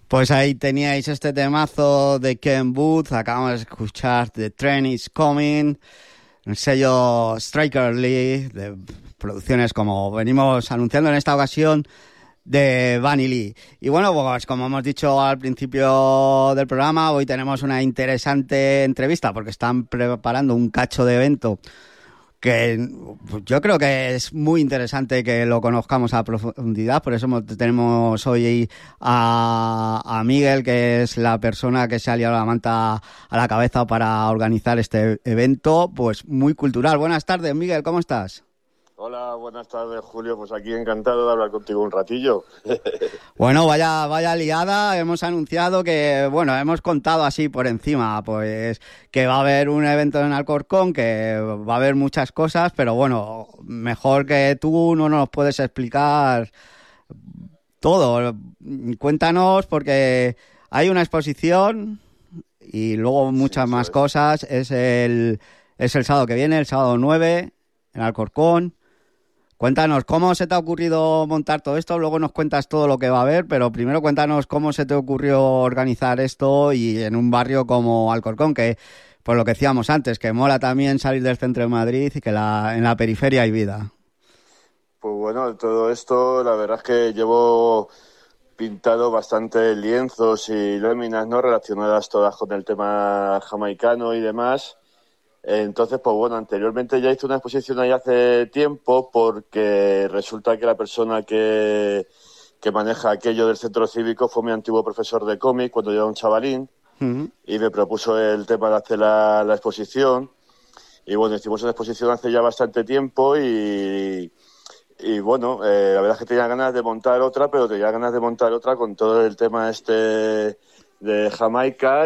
Pues ahí teníais este temazo de Ken Booth, acabamos de escuchar The Train is Coming, el sello Striker Lee, de producciones como venimos anunciando en esta ocasión de Bunny Lee. Y bueno, pues como hemos dicho al principio del programa, hoy tenemos una interesante entrevista porque están preparando un cacho de evento que yo creo que es muy interesante que lo conozcamos a profundidad. Por eso tenemos hoy a Miguel, que es la persona que se ha liado la manta a la cabeza para organizar este evento, pues muy cultural. Buenas tardes, Miguel, ¿cómo estás? Hola, buenas tardes, Julio. Pues aquí encantado de hablar contigo un ratillo. Bueno, vaya liada. Hemos anunciado que, bueno, hemos contado así por encima, pues que va a haber un evento en Alcorcón, que va a haber muchas cosas, pero bueno, mejor que tú no nos puedes explicar todo. Cuéntanos, porque hay una exposición y luego Sí, muchas eso más es. cosas. Es el sábado que viene, el sábado 9, en Alcorcón. Cuéntanos, ¿cómo se te ha ocurrido montar todo esto? Luego nos cuentas todo lo que va a haber, pero primero cuéntanos cómo se te ocurrió organizar esto y en un barrio como Alcorcón, que por lo que decíamos antes, que mola también salir del centro de Madrid y que en la periferia hay vida. Pues bueno, todo esto, la verdad es que llevo pintado bastantes lienzos y láminas, ¿no? Relacionadas todas con el tema jamaicano y demás. Entonces, pues bueno, anteriormente ya hice una exposición ahí hace tiempo porque resulta que la persona que maneja aquello del centro cívico fue mi antiguo profesor de cómic cuando yo era un chavalín. Uh-huh. Y me propuso el tema de hacer la exposición. Y bueno, hicimos una exposición hace ya bastante tiempo y bueno, la verdad es que tenía ganas de montar otra, pero tenía ganas de montar otra con todo el tema este de Jamaica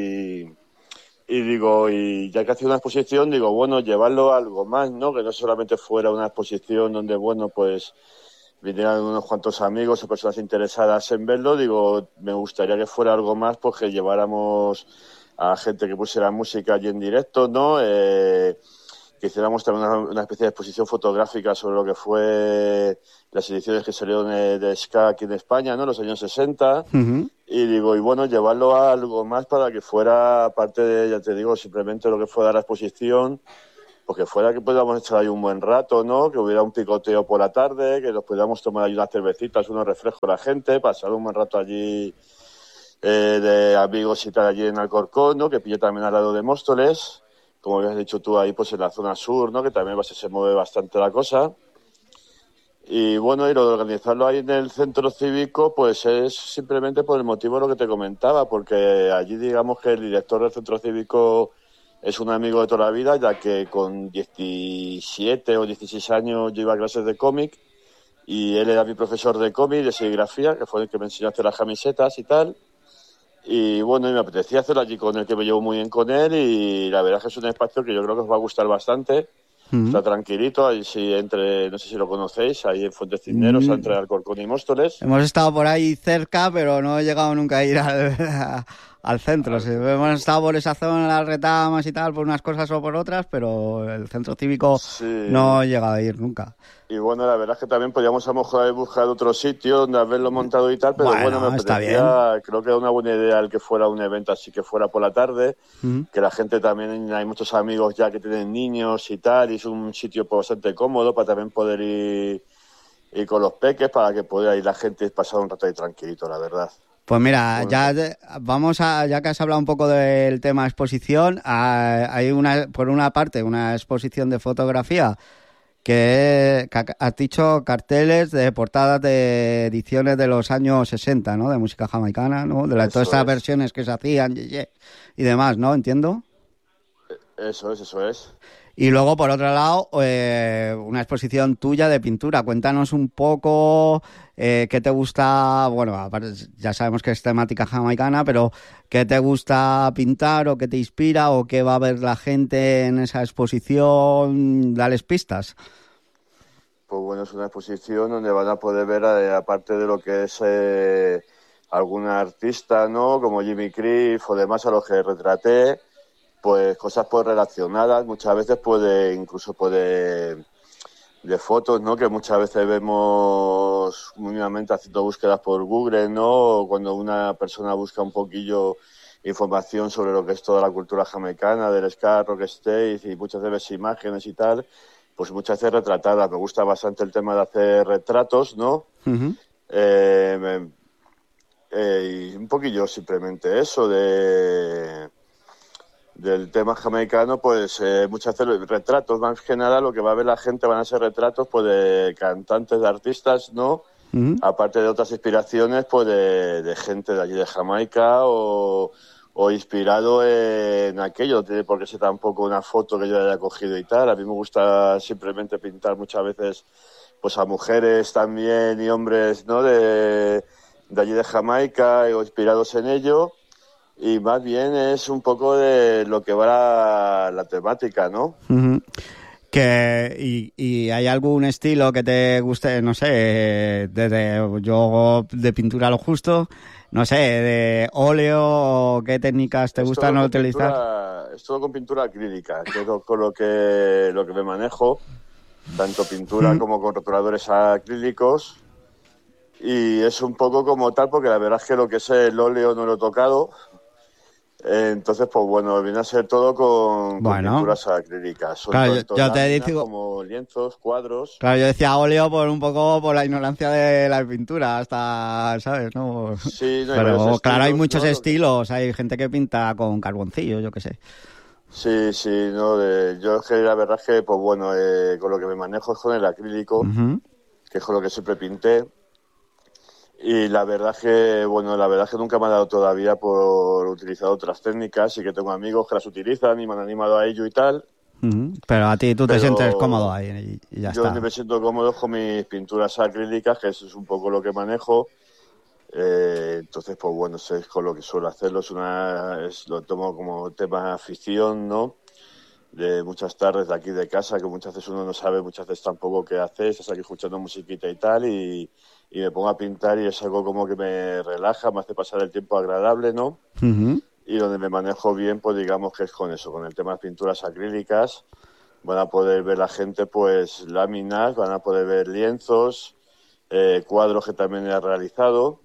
y digo, y ya que hacía una exposición, digo, bueno, llevarlo a algo más, ¿no? Que no solamente fuera una exposición donde, bueno, pues vinieran unos cuantos amigos o personas interesadas en verlo, digo, me gustaría que fuera algo más, pues que lleváramos a gente que pusiera música allí en directo, ¿no? Que hiciéramos también una especie de exposición fotográfica sobre lo que fue las ediciones que salieron de ska aquí en España, ¿no? Los años 60. Uh-huh. Y digo, y bueno, llevarlo a algo más para que fuera, aparte de, ya te digo, simplemente lo que fuera la exposición, porque fuera que pudiéramos echar ahí un buen rato, ¿no? Que hubiera un picoteo por la tarde, que nos pudiéramos tomar ahí unas cervecitas, unos refrescos a la gente, pasar un buen rato allí de amigos y tal allí en Alcorcón, ¿no? Que pillé también al lado de Móstoles, como habías dicho tú ahí, pues en la zona sur, ¿no? Que también se mueve bastante la cosa. Y bueno, y lo de organizarlo ahí en el centro cívico, pues es simplemente por el motivo de lo que te comentaba, porque allí digamos que el director del centro cívico es un amigo de toda la vida, ya que con 17 o 16 años yo iba a clases de cómic y él era mi profesor de cómic, de serigrafía, que fue el que me enseñó a hacer las camisetas y tal. Y bueno, y me apetecía hacerlo allí con él, que me llevo muy bien con él y la verdad es que es un espacio que yo creo que os va a gustar bastante. Uh-huh. Está tranquilito, ahí sí entre, no sé si lo conocéis, ahí en Fuentes Cisneros, entre Mm, Alcorcón y Móstoles. hemos estado por ahí cerca, pero no he llegado nunca a ir al centro. Sí, hemos estado por esa zona, las retamas y tal, por unas cosas o por otras, pero el centro cívico Sí, no he llegado a ir nunca. y bueno, la verdad es que también podíamos a lo mejor haber buscado otro sitio donde haberlo montado y tal, pero bueno, me Bueno, está bien. apetecía, creo que era una buena idea el que fuera un evento así que fuera por la tarde, Uh-huh. que la gente también, hay muchos amigos ya que tienen niños y tal, y es un sitio pues, bastante cómodo para también poder ir con los peques, para que pueda ir la gente y pasar un rato ahí tranquilito, la verdad. Pues mira, Bueno, ya que has hablado un poco del tema exposición, hay por una parte una exposición de fotografía que has dicho carteles de portadas de ediciones de los años 60, ¿no? De música jamaicana, ¿no? Todas eso estas es, versiones que se hacían y demás, ¿no? Entiendo. eso es. Y luego, por otro lado, una exposición tuya de pintura. Cuéntanos un poco qué te gusta, bueno, aparte, ya sabemos que es temática jamaicana, pero qué te gusta pintar o qué te inspira o qué va a ver la gente en esa exposición. Dales pistas. Pues bueno, es una exposición donde van a poder ver, aparte de lo que es algún artista, ¿no? Como Jimmy Cliff o demás a los que retraté, pues cosas pues relacionadas. Muchas veces de fotos, ¿no? Que muchas veces vemos mínimamente haciendo búsquedas por Google, ¿no? O cuando una persona busca un poquillo información sobre lo que es toda la cultura jamaicana, del ska, rocksteady, y muchas veces imágenes y tal, pues muchas veces retratadas. Me gusta bastante el tema de hacer retratos, ¿no? Ujú. Eh, y un poquillo simplemente eso del tema jamaicano, pues muchas veces retratos, más que nada lo que va a ver la gente van a ser retratos pues de cantantes, de artistas, ¿no? Ujú. Aparte de otras inspiraciones, pues de gente de allí de Jamaica o inspirado en aquello, no tiene por qué ser tampoco una foto que yo haya cogido y tal. A mí me gusta simplemente pintar muchas veces pues a mujeres también y hombres, ¿no? De allí de Jamaica o inspirados en ello. Y más bien es un poco de lo que va la temática, ¿no? Ujú. ¿Y hay algún estilo que te guste, no sé, desde yo de pintura a lo justo, no sé, de óleo o qué técnicas te gustan utilizar? Es todo con pintura acrílica, que es con lo que me manejo, tanto pintura Ujú. como con rotuladores acrílicos. Y es un poco como tal, porque la verdad es que lo que es el óleo no lo he tocado. Entonces, pues bueno, viene a ser todo con Bueno, pinturas acrílicas. Son claro, tanto yo te láminas digo, como lienzos, cuadros. claro, yo decía óleo por un poco por la ignorancia de la pintura, hasta, ¿sabes? ¿No? Sí, no hay varios Pero claro, hay estilos, muchos ¿no? estilos, hay gente que pinta con carboncillo, yo qué sé. Sí, sí, no, yo es que la verdad es que, pues bueno, con lo que me manejo es con el acrílico, Ujú. que es con lo que siempre pinté. Y la verdad es que, bueno, la verdad es que nunca me ha dado todavía por utilizar otras técnicas y que tengo amigos que las utilizan y me han animado a ello y tal. Ujú. Pero a ti tú te sientes cómodo Pero ahí y ya yo está. me siento cómodo con mis pinturas acrílicas, que eso es un poco lo que manejo. Entonces, pues bueno, es con lo que suelo hacerlo. Lo tomo como tema afición, ¿no? De muchas tardes de aquí de casa, que muchas veces uno no sabe, muchas veces tampoco qué hacer, estás aquí escuchando musiquita y tal, y me pongo a pintar y es algo como que me relaja, me hace pasar el tiempo agradable, ¿no? Ujú. Y donde me manejo bien, pues digamos que es con eso, con el tema de pinturas acrílicas. Van a poder ver la gente, pues, láminas, van a poder ver lienzos, cuadros que también he realizado.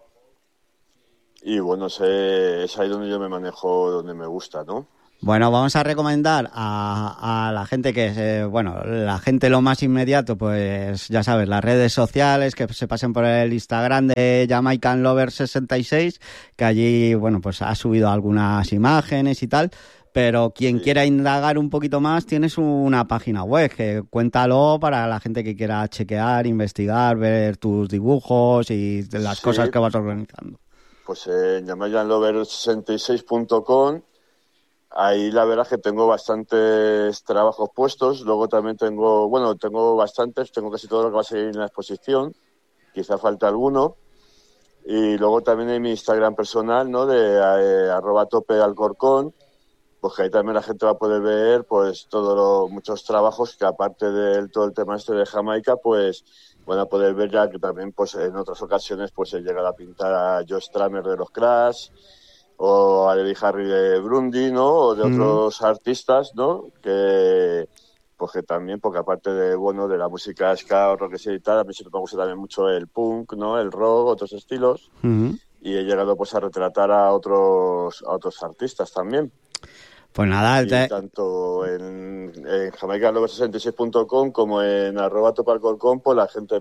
Y bueno, es ahí donde yo me manejo, donde me gusta, ¿no? Bueno, vamos a recomendar a la gente bueno, la gente lo más inmediato, pues ya sabes, las redes sociales, que se pasen por el Instagram de Jamaican Lover 66, que allí, bueno, pues ha subido algunas imágenes y tal, pero quien Sí, quiera indagar un poquito más, tienes una página web, que cuéntalo para la gente que quiera chequear, investigar, ver tus dibujos y las cosas sí, que vas organizando. pues en jamaicanlover66.com. Ahí la verdad es que tengo bastantes trabajos puestos, luego también tengo, bueno, tengo bastantes, tengo casi todo lo que va a salir en la exposición, quizá falta alguno, y luego también en mi Instagram personal, ¿no? De @topealcorcón, pues que ahí también la gente va a poder ver pues muchos trabajos que aparte de todo el tema este de Jamaica, pues van a poder ver ya que también pues en otras ocasiones pues he llegado a pintar a Joe Stramer de los Clash o a Debbie Harry de Brundi, ¿no? O de Mm. otros artistas, ¿no? Que pues que también, porque aparte de bueno de la música ska o rock y tal, a mí siempre me gusta también mucho el punk, ¿no? El rock, otros estilos, Ujú. y he llegado pues a retratar a otros artistas también. Pues nada, Y tanto en jamaicanlover66.com como en @topalcorcón, pues la gente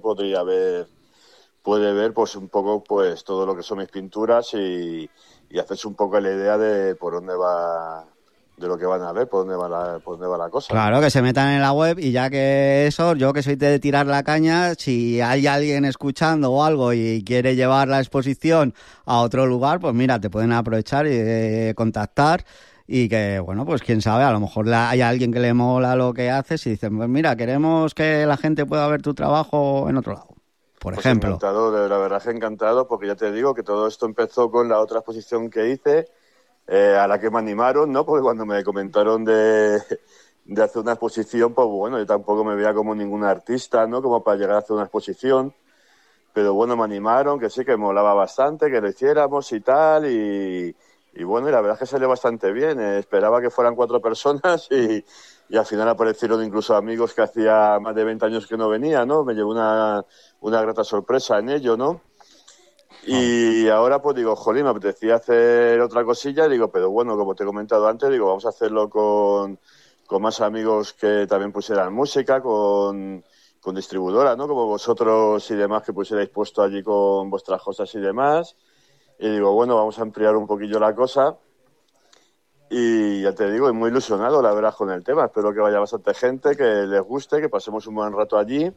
puede ver pues un poco pues todo lo que son mis pinturas y hacerse un poco la idea de por dónde va, de lo que van a ver, por dónde va la cosa. claro, que se metan en la web y ya que eso, yo que soy de tirar la caña, si hay alguien escuchando o algo y quiere llevar la exposición a otro lugar, pues mira, te pueden aprovechar y contactar y que, bueno, pues quién sabe, a lo mejor hay alguien que le mola lo que haces y dicen, pues mira, queremos que la gente pueda ver tu trabajo en otro lado, por Pues ejemplo. encantado, de la verdad que encantado, porque ya te digo que todo esto empezó con la otra exposición que hice, a la que me animaron, ¿no? Porque cuando me comentaron de hacer una exposición, pues bueno, yo tampoco me veía como ningún artista, ¿no? Como para llegar a hacer una exposición. Pero bueno, me animaron, que sí, que molaba bastante, que lo hiciéramos y tal, y y bueno, y la verdad es que salió bastante bien. Esperaba que fueran 4 personas y al final aparecieron incluso amigos que hacía más de 20 años que no venía, ¿no? Me llevó una grata sorpresa en ello, ¿no? Wow. Y ahora pues digo, jolín, me apetecía hacer otra cosilla, digo, pero bueno, como te he comentado antes, digo, vamos a hacerlo con más amigos que también pusieran música, con distribuidora, ¿no? Como vosotros y demás que pusierais puesto allí con vuestras cosas y demás. Y digo, bueno, vamos a ampliar un poquillo la cosa. Y ya te digo, muy ilusionado, la verdad, con el tema. Espero que vaya bastante gente, que les guste, que pasemos un buen rato allí.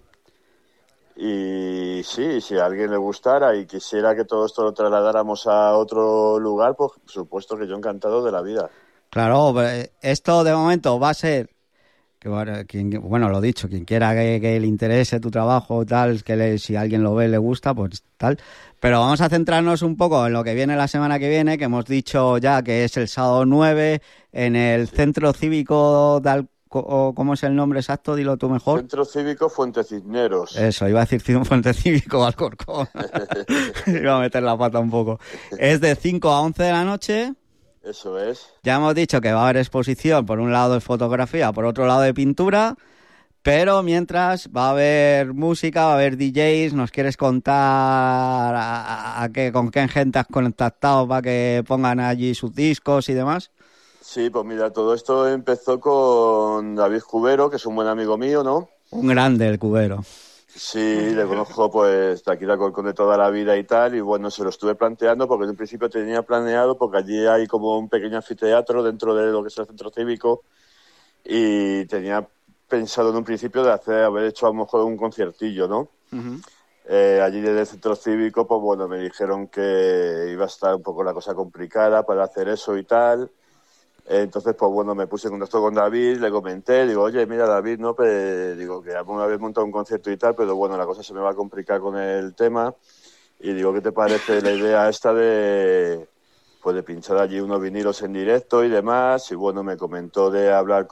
Y sí, si a alguien le gustara y quisiera que todo esto lo trasladáramos a otro lugar, pues por supuesto que yo encantado de la vida. Claro, esto de momento va a ser, que bueno, bueno, lo dicho, quien quiera que le interese tu trabajo, tal, si alguien lo ve, le gusta, pues tal. Pero vamos a centrarnos un poco en lo que viene la semana que viene, que hemos dicho ya que es el sábado 9 en el Centro Cívico ¿cómo es el nombre exacto? Dilo tú mejor. Centro Cívico Fuente Cisneros. Eso, iba a decir un Fuente Cívico Alcorcón. Iba a meter la pata un poco. Es de 5 a 11 de la noche. Eso es. Ya hemos dicho que va a haber exposición, por un lado de fotografía, por otro lado de pintura, pero mientras va a haber música, va a haber DJs. ¿Nos quieres contar con qué gente has contactado para que pongan allí sus discos y demás? Sí, pues mira, todo esto empezó con David Cubero, que es un buen amigo mío, ¿no? Un grande el cubero. Sí, le conozco pues de aquí de Alcorcón de toda la vida y tal, y bueno, se lo estuve planteando porque en un principio tenía planeado, porque allí hay como un pequeño anfiteatro dentro de lo que es el centro cívico, y tenía pensado en un principio de haber hecho a lo mejor un conciertillo, ¿no? Uh-huh. Allí desde el centro cívico, pues bueno, me dijeron que iba a estar un poco la cosa complicada para hacer eso y tal. Entonces, pues bueno, me puse en contacto con David, le comenté, digo, oye, mira, David, ¿no? Pues, digo, que alguna vez montado un concierto y tal, pero bueno, la cosa se me va a complicar con el tema. Y digo, ¿qué te parece la idea esta pues de pinchar allí unos vinilos en directo y demás? Y bueno, me comentó de hablar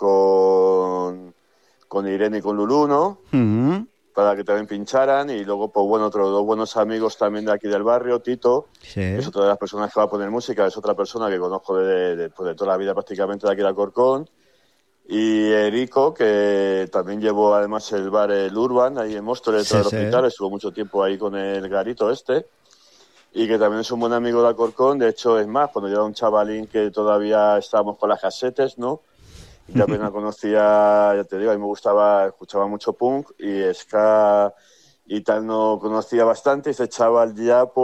con Irene y con Lulú, ¿no? Uh-huh. Para que también pincharan. Y luego, pues bueno, otros 2 buenos amigos también de aquí del barrio, Tito, Sí. que es otra de las personas que va a poner música, es otra persona que conozco pues de toda la vida prácticamente de aquí de Alcorcón. Y Erico, que también llevó además el bar El Urban, ahí en Móstoles, Sí, dentro del sí. hospital, estuvo mucho tiempo ahí con el garito este. Y que también es un buen amigo de Alcorcón, de hecho, es más, cuando yo era un chavalín que todavía estábamos con las casetes, ¿no? Ya apenas conocía, ya te digo, a mí me gustaba, escuchaba mucho punk y ska y tal, no conocía bastante y ese chaval ya, pues,